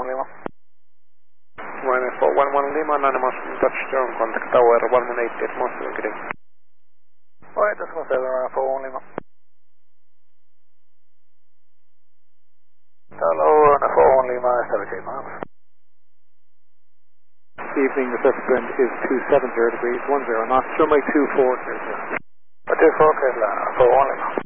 411 Lima. Ryanair 411 Lima, anonymous touchdown, contact tower 118 atmosphere, green. Alright, that's going to say Ryanair 411 Lima. Hello, Ryanair 411 Lima, 78 miles. Evening, the subsequent is 270 degrees, 10 knots, runway 24, clear. 24, clear, 411 Lima.